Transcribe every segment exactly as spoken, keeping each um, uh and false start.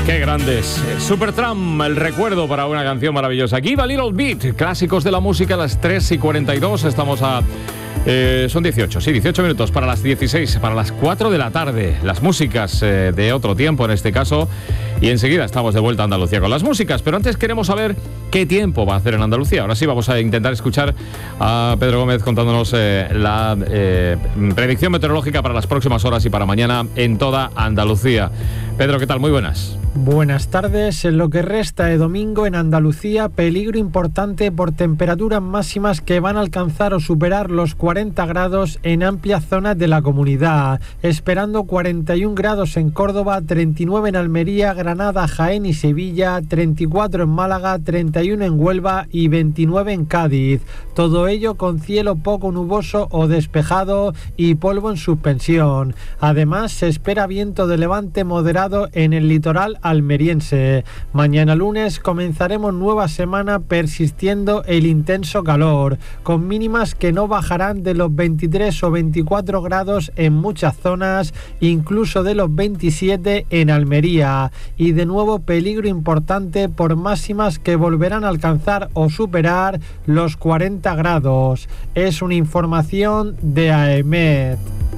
Qué grandes. Supertramp, el recuerdo para una canción maravillosa. Give a Little Bit, clásicos de la música a las tres y cuarenta y dos. Estamos a... Eh, son dieciocho, sí, dieciocho minutos para las dieciséis, para las cuatro de la tarde. Las músicas eh, de otro tiempo en este caso. Y enseguida estamos de vuelta a Andalucía con las músicas. Pero antes queremos saber qué tiempo va a hacer en Andalucía. Ahora sí vamos a intentar escuchar a Pedro Gómez contándonos eh, la eh, predicción meteorológica para las próximas horas y para mañana en toda Andalucía. Pedro, ¿qué tal? Muy buenas. Buenas tardes. En lo que resta de domingo en Andalucía, peligro importante por temperaturas máximas que van a alcanzar o superar los cuarenta grados en amplias zonas de la comunidad, esperando cuarenta y un grados en Córdoba, treinta y nueve en Almería, Granada, Jaén y Sevilla, treinta y cuatro en Málaga, treinta y uno en Huelva y veintinueve en Cádiz. Todo ello con cielo poco nuboso o despejado y polvo en suspensión. Además, se espera viento de levante moderado en el litoral almeriense. Mañana lunes comenzaremos nueva semana persistiendo el intenso calor, con mínimas que no bajarán de los veintitrés o veinticuatro grados en muchas zonas, incluso de los veintisiete en Almería, y de nuevo peligro importante por máximas que volverán a alcanzar o superar los cuarenta grados. Es una información de AEMET.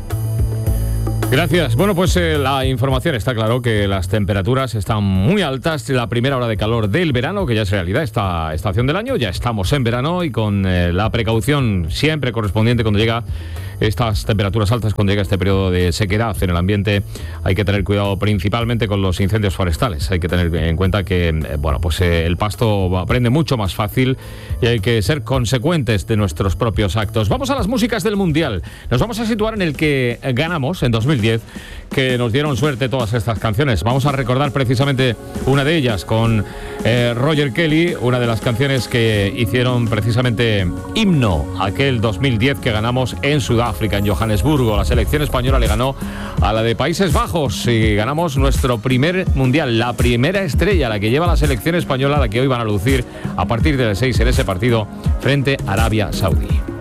Gracias. Bueno, pues eh, la información está claro que las temperaturas están muy altas. La primera hora de calor del verano, que ya es realidad esta estación del año, ya estamos en verano y con eh, la precaución siempre correspondiente cuando llega estas temperaturas altas, cuando llega este periodo de sequedad en el ambiente, hay que tener cuidado principalmente con los incendios forestales. Hay que tener en cuenta que eh, bueno, pues eh, el pasto aprende mucho más fácil y hay que ser consecuentes de nuestros propios actos. Vamos a las músicas del Mundial. Nos vamos a situar en el que ganamos en dos mil diez, que nos dieron suerte todas estas canciones. Vamos a recordar precisamente una de ellas con eh, Roger Kelly, una de las canciones que hicieron precisamente himno aquel dos mil diez que ganamos en Sudáfrica, en Johannesburgo. La selección española le ganó a la de Países Bajos y ganamos nuestro primer mundial, la primera estrella, la que lleva la selección española, la que hoy van a lucir a partir de las seis en ese partido frente a Arabia Saudí.